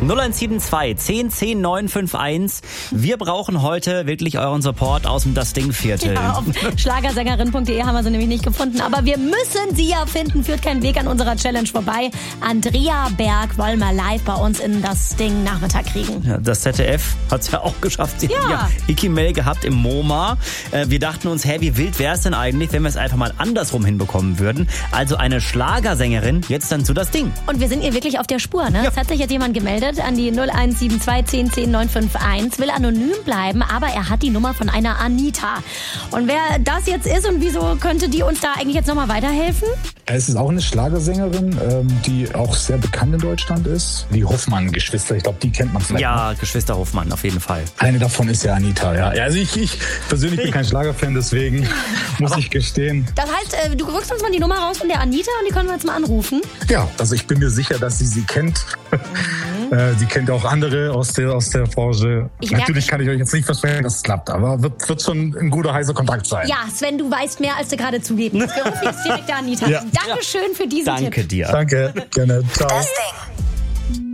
0172 10 10 951. Wir brauchen heute wirklich euren Support aus dem Das Ding-Viertel. Ja, auf schlagersängerin.de haben wir sie nämlich nicht gefunden. Aber wir müssen sie ja finden. Führt kein Weg an unserer Challenge vorbei. Andrea Berg wollen wir live bei uns in Das Ding Nachmittag kriegen. Ja, das ZDF hat es ja auch geschafft. Sie haben ja Iki-Mail gehabt im MoMA. Wir dachten uns, wie wild wäre es denn eigentlich, wenn wir es einfach mal andersrum hinbekommen würden? Also eine Schlagersängerin jetzt dann zu Das Ding. Und wir sind ihr wirklich auf der Spur, ne? Ja. Es hat sich jetzt jemand gemeldet an die 0172 10 10 951, will anonym bleiben, aber er hat die Nummer von einer Anita. Und wer das jetzt ist und wieso könnte die uns da eigentlich jetzt nochmal weiterhelfen? Es ist auch eine Schlagersängerin, die auch sehr bekannt in Deutschland ist. Die Hoffmann-Geschwister, ich glaube, die kennt man vielleicht. Ja, Geschwister Hoffmann, auf jeden Fall. Eine davon ist ja Anita, ja. Also ich persönlich bin kein Schlagerfan, deswegen muss ich gestehen. Das heißt, du rückst uns mal die Nummer raus von der Anita und die können wir jetzt mal anrufen? Ja, also ich bin mir sicher, dass sie kennt. Sie kennt auch andere aus der Branche. Natürlich kann ich euch jetzt nicht versprechen, dass es klappt, aber wird schon ein guter, heißer Kontakt sein. Ja, Sven, du weißt mehr, als du gerade zugeben willst. Wir rufen jetzt direkt der Anita. Ja. Dankeschön für diesen Tipp. Danke dir. Danke, gerne. Ciao. Das Ding.